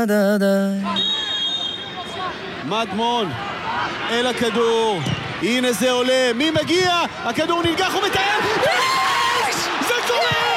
מדמון אל הכדור, הנה זה עולה, מי מגיע? הכדור ננגח ומטייל, זה קורה!